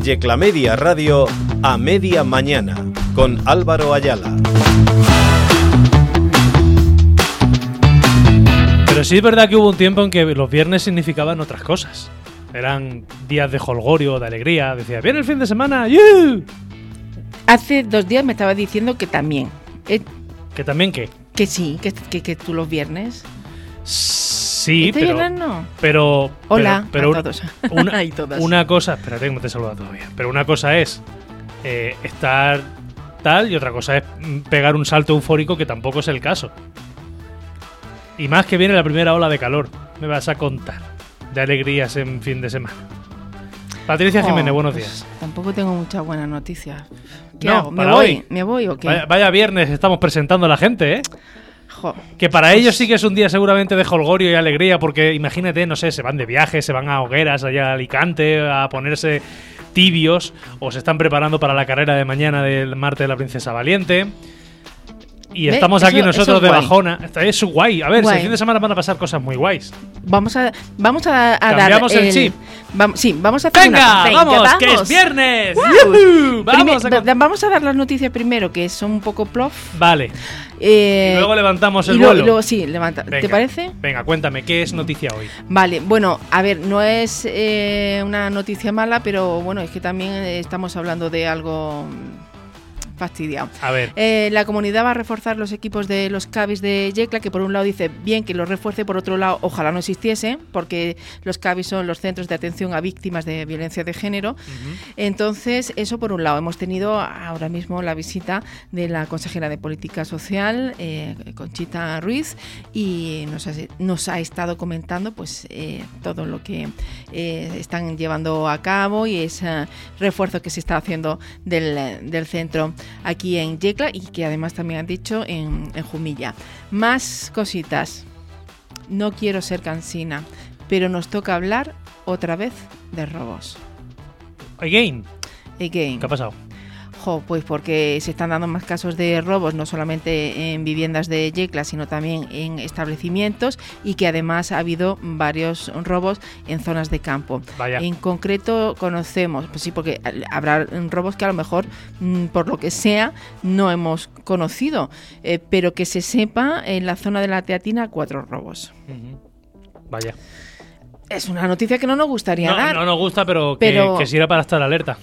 Yecla Media Radio, A Media Mañana, con Álvaro Ayala. Pero sí es verdad que hubo un tiempo en que los viernes significaban otras cosas. Eran días de jolgorio, de alegría. Decía, viene el fin de semana, ¡yuuu! Hace 2 días me estaba diciendo que también. ¿Que también qué? Que sí, que tú los viernes. Sí, ¿Este viernes no? Pero hola pero a todos. Una, y todas. Una cosa, espérate que no te he saludado todavía. Pero una cosa es estar tal y otra cosa es pegar un salto eufórico, que tampoco es el caso. Y más que viene la primera ola de calor. Me vas a contar de alegrías en fin de semana. Patricia Jiménez, buenos pues días. Tampoco tengo muchas buenas noticias. ¿Qué No, hago? ¿Me para voy? hoy. ¿Me voy o qué? Vaya viernes estamos presentando a la gente, ¿eh? Jo. Que para ellos sí que es un día seguramente de jolgorio y alegría, porque imagínate, no sé, se van de viaje, se van a hogueras allá a Alicante a ponerse tibios, o se están preparando para la carrera de mañana del Marte de la Princesa Valiente. Y estamos aquí nosotros de bajona. Es guay. A ver, si el fin de semana van a pasar cosas muy guays. Vamos a dar el chip. Vamos a hacer Venga, vamos, que es viernes. Vamos a dar las noticias primero, que son un poco plof. Vale. Y luego levantamos el vuelo. Luego sí, levanta. Venga, ¿te parece? Venga, cuéntame, ¿qué es noticia hoy? Vale, bueno, a ver, no es una noticia mala, pero bueno, es que también estamos hablando de algo fastidiado. A ver. La comunidad va a reforzar los equipos de los CABIs de Yecla, que por un lado dice bien que los refuerce, por otro lado ojalá no existiese, porque los CABIs son los centros de atención a víctimas de violencia de género. Entonces, eso por un lado. Hemos tenido ahora mismo la visita de la consejera de Política Social, Conchita Ruiz, y nos ha estado comentando pues todo lo que están llevando a cabo y ese refuerzo que se está haciendo del centro aquí en Yecla, y que además también han dicho en Jumilla. Más cositas. No quiero ser cansina, pero nos toca hablar otra vez de robos. Again. ¿Qué ha pasado? Pues porque se están dando más casos de robos, no solamente en viviendas de Yecla, sino también en establecimientos, y que además ha habido varios robos en zonas de campo. Vaya. En concreto conocemos, pues sí, porque habrá robos que a lo mejor, por lo que sea, no hemos conocido, pero que se sepa, en la zona de la Teatina 4 robos. Vaya. Es una noticia que no nos gustaría dar. No nos gusta, pero que sirva para estar alerta.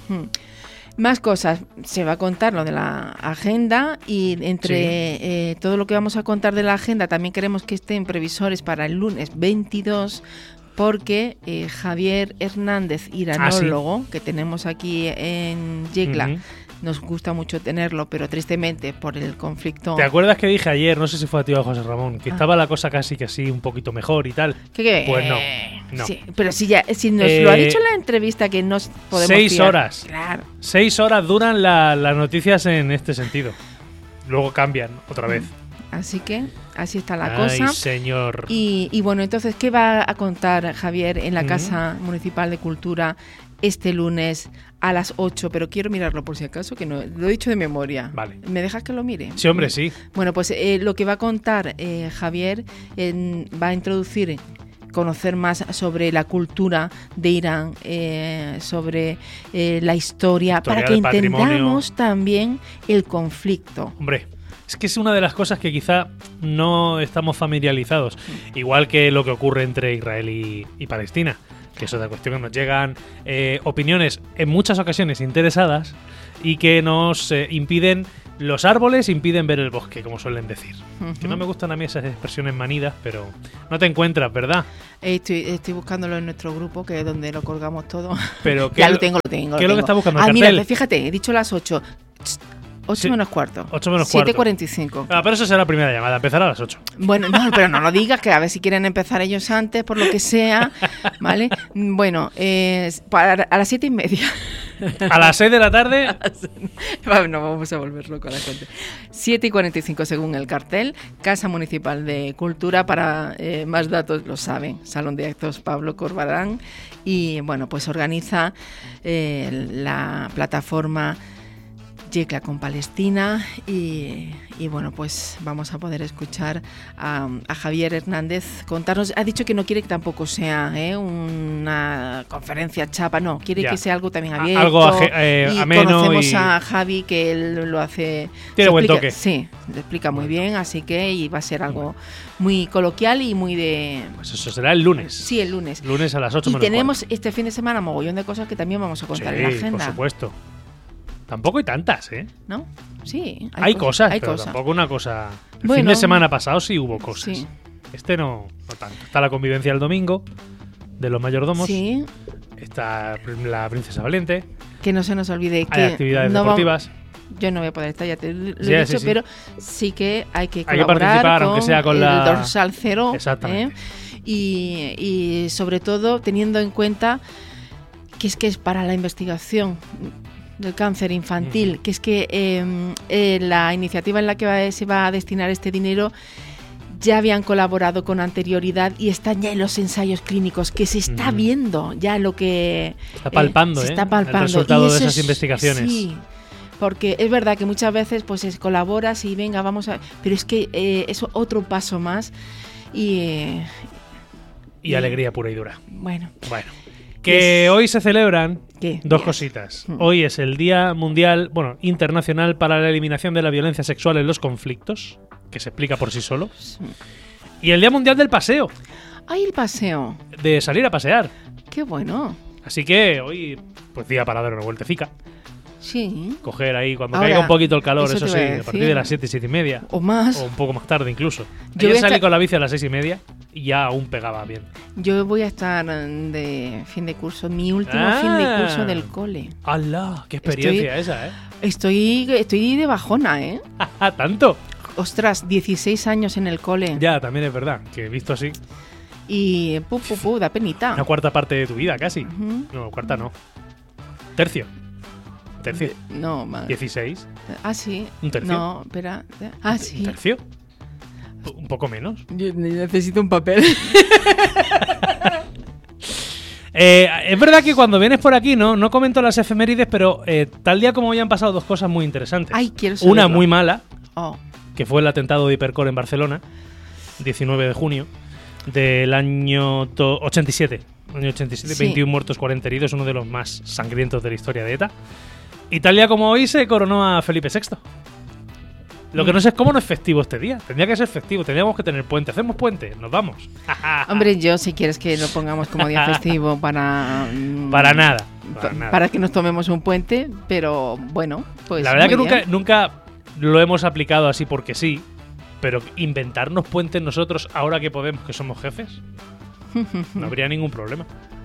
Más cosas, se va a contar lo de la agenda, y entre todo lo que vamos a contar de la agenda también queremos que estén previsores para el lunes 22, porque Javier Hernández, iranólogo, que tenemos aquí en Yecla, nos gusta mucho tenerlo, pero tristemente por el conflicto. ¿Te acuerdas que dije ayer, no sé si fue a ti o a José Ramón, que estaba la cosa casi que sí, un poquito mejor y tal? ¿Qué? Pues no. Sí, pero si nos lo ha dicho en la entrevista, que nos podemos 6 fiar. horas. Claro. 6 horas duran las noticias en este sentido. Luego cambian otra vez. Así que así está la cosa. Ay, señor. Y bueno, entonces, ¿qué va a contar Javier en la Casa Municipal de Cultura este lunes a las 8? Pero quiero mirarlo por si acaso, que no lo he dicho de memoria. Vale. ¿Me dejas que lo mire? Sí, hombre, sí. Bueno, pues lo que va a contar Javier va a introducir, conocer más sobre la cultura de Irán, sobre la historia, para que entendamos también el conflicto. Hombre, es que es una de las cosas que quizá no estamos familiarizados, igual que lo que ocurre entre Israel y Palestina, que es otra cuestión, que nos llegan opiniones en muchas ocasiones interesadas y que nos impiden, los árboles impiden ver el bosque, como suelen decir. Que no me gustan a mí esas expresiones manidas, pero no te encuentras, ¿verdad? Estoy buscándolo en nuestro grupo, que es donde lo colgamos todo. Pero ya lo tengo. ¿Qué es lo que está buscando? Mira, fíjate, he dicho las 8. 8 menos cuarto. 8 menos cuarto. 7:45. Pero eso será la primera llamada, empezará a las 8. Bueno, no, pero no lo digas, que a ver si quieren empezar ellos antes, por lo que sea, ¿vale? Bueno, a las 7:30. ¿A las 6 de la tarde? No vamos a volver loco a la gente. 7:45 según el cartel. Casa Municipal de Cultura. Para más datos, lo saben, Salón de Actos Pablo Corbalán. Y bueno, pues organiza la plataforma Yecla con Palestina y bueno, pues vamos a poder escuchar a Javier Hernández contarnos. Ha dicho que no quiere que tampoco sea una conferencia chapa, no, quiere que sea algo también abierto. Algo ameno. Conocemos a Javi, que él lo hace... Tiene buen toque. Sí, lo explica muy bien, así que y va a ser algo muy coloquial y muy de... Pues eso será el lunes. Sí, el lunes. Lunes a las 8 y menos tenemos cuarto. este fin de semana mogollón de cosas que también vamos a contar en la agenda. Por supuesto. Tampoco hay tantas, ¿eh? ¿No? Sí. Hay cosas, pero tampoco una cosa... El fin de semana pasado sí hubo cosas. Sí. Este no tanto. Está la convivencia el domingo de los mayordomos. Sí. Está la princesa Valiente. Que no se nos olvide que... Hay actividades deportivas. Yo no voy a poder estar, ya te lo he dicho, pero sí que hay que colaborar, hay que participar, aunque sea con el dorsal cero. Exactamente. Y sobre todo teniendo en cuenta que es para la investigación del cáncer infantil, que es que la iniciativa en la que se va a destinar este dinero ya habían colaborado con anterioridad y están ya en los ensayos clínicos, que se está viendo ya lo que... Está palpando, está palpando. El resultado de esas investigaciones. Sí, porque es verdad que muchas veces pues colaboras y venga, vamos a... Pero es que es otro paso más y alegría pura y dura. Bueno. Que hoy se celebran dos días. Cositas. Hoy es el Día Mundial, Internacional para la Eliminación de la Violencia Sexual en los Conflictos, que se explica por sí solo. Y el Día Mundial del Paseo. ¡Ay, el paseo! De salir a pasear. ¡Qué bueno! Así que hoy, pues día para dar una vueltecica. Sí. Coger ahí cuando caiga un poquito el calor, eso sí, a partir de las 7, 7 y media. O más. O un poco más tarde incluso. Yo salí con la bici a las 6 y media y ya aún pegaba bien. Yo voy a estar de fin de curso, mi último fin de curso del cole. ¡Hala! ¡Qué experiencia esa, eh! Estoy de bajona, ¿eh? ¿Tanto? Ostras, 16 años en el cole. Ya, también es verdad, que visto así. Y da penita. Una cuarta parte de tu vida, casi. No, cuarta no. Tercio. No, más. 16. Ah, sí. ¿Un tercio? No, espera. Ah, sí. ¿Un tercio? ¿Un poco menos? Yo necesito un papel. Es verdad que cuando vienes por aquí no comento las efemérides, pero tal día como hoy han pasado dos cosas muy interesantes. Ay, quiero saberlo. Una muy mala, Oh. que fue el atentado de Hipercore en Barcelona, 19 de junio del año 87. Año 87, sí. 21 muertos, 40 heridos, uno de los más sangrientos de la historia de ETA. Y tal día como hoy se coronó a Felipe VI. Lo que no sé es cómo no es festivo este día. Tendría que ser festivo, tendríamos que tener puente. ¿Hacemos puente? Nos vamos. Hombre, yo si quieres que lo pongamos como día festivo para... Para nada. Para que nos tomemos un puente, pero bueno, pues... La verdad que nunca lo hemos aplicado así porque sí, pero inventarnos puentes nosotros ahora que podemos, que somos jefes, no habría ningún problema.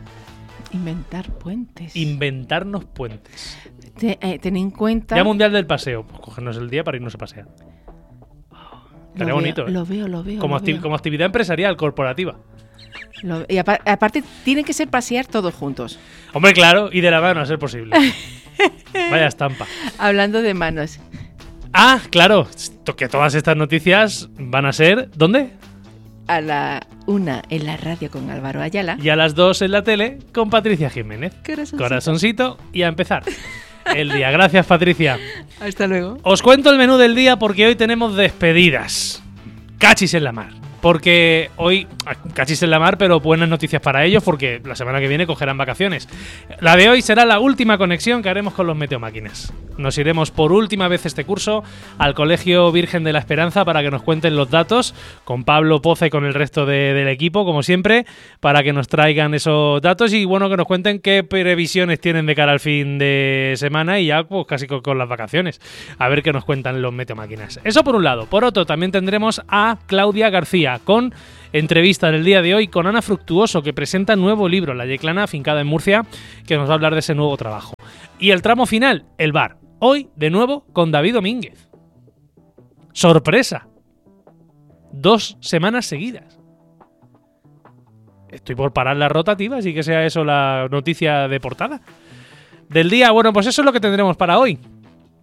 Inventarnos puentes. Ten en cuenta... Día Mundial del Paseo. Pues cogernos el día para irnos a pasear. Estaría bonito. Lo veo. Como actividad empresarial, corporativa. Y aparte, tiene que ser pasear todos juntos. Hombre, claro, y de la mano a ser posible. Vaya estampa. Hablando de manos. Ah, claro. Que todas estas noticias van a ser... ¿Dónde? A la 1 en la radio con Álvaro Ayala. Y a las 2 en la tele con Patricia Jiménez. Corazoncito. Y a empezar el día. Gracias, Patricia. Hasta luego. Os cuento el menú del día porque hoy tenemos despedidas. Cachis en la mar. Porque hoy, cachis en la mar, pero buenas noticias para ellos porque la semana que viene cogerán vacaciones. La de hoy será la última conexión que haremos con los meteomáquinas. Nos iremos por última vez este curso al Colegio Virgen de la Esperanza para que nos cuenten los datos, con Pablo Poza y con el resto del equipo, como siempre, para que nos traigan esos datos y bueno, que nos cuenten qué previsiones tienen de cara al fin de semana y ya pues casi con las vacaciones. A ver qué nos cuentan los meteomáquinas. Eso por un lado. Por otro, también tendremos a Claudia García con entrevista del día de hoy con Ana Fructuoso, que presenta nuevo libro, La Yeclana, afincada en Murcia, que nos va a hablar de ese nuevo trabajo. Y el tramo final, el bar. Hoy, de nuevo, con David Domínguez. ¡Sorpresa! 2 semanas seguidas. Estoy por parar las rotativas y que sea eso la noticia de portada del día. Bueno, pues eso es lo que tendremos para hoy.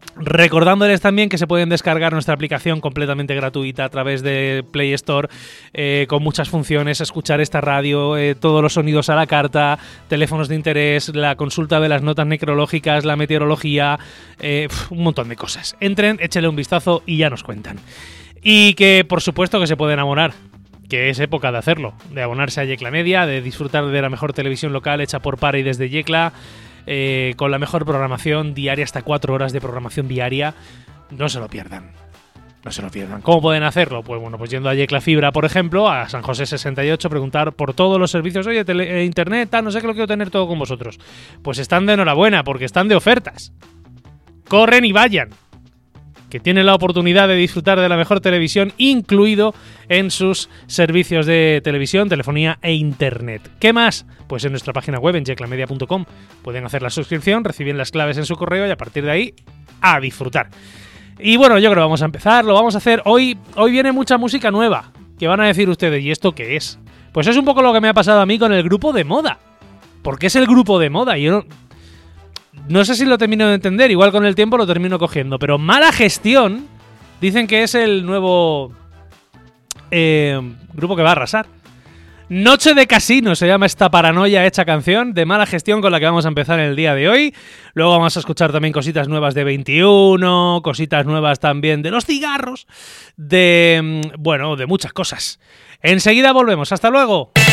Recordándoles también que se pueden descargar nuestra aplicación completamente gratuita a través de Play Store, con muchas funciones, escuchar esta radio, todos los sonidos a la carta, teléfonos de interés, la consulta de las notas necrológicas, la meteorología, un montón de cosas. Entren, échenle un vistazo y ya nos cuentan. Y que por supuesto que se pueden abonar, que es época de hacerlo, de abonarse a Yecla Media, de disfrutar de la mejor televisión local hecha por para y desde Yecla, con la mejor programación diaria, hasta 4 horas de programación diaria. No se lo pierdan. No se lo pierdan. ¿Cómo pueden hacerlo? Pues bueno, pues yendo a Yecla Fibra, por ejemplo, a San José 68, preguntar por todos los servicios. Oye, internet, no sé qué, lo quiero tener todo con vosotros. Pues están de enhorabuena, porque están de ofertas. Corren y vayan, que tienen la oportunidad de disfrutar de la mejor televisión, incluido en sus servicios de televisión, telefonía e internet. ¿Qué más? Pues en nuestra página web, en yeclamedia.com, pueden hacer la suscripción, reciben las claves en su correo y a partir de ahí, a disfrutar. Y bueno, yo creo que vamos a empezar, lo vamos a hacer. Hoy viene mucha música nueva, que van a decir ustedes, ¿y esto qué es? Pues es un poco lo que me ha pasado a mí con el grupo de moda. Porque es el grupo de moda, y yo no sé si lo termino de entender, igual con el tiempo lo termino cogiendo, pero Mala Gestión dicen que es el nuevo grupo que va a arrasar. Noche de Casino se llama esta paranoia hecha canción de Mala Gestión, con la que vamos a empezar el día de hoy. Luego vamos a escuchar también cositas nuevas de 21, cositas nuevas también de los cigarros, de muchas cosas. Enseguida volvemos, hasta luego.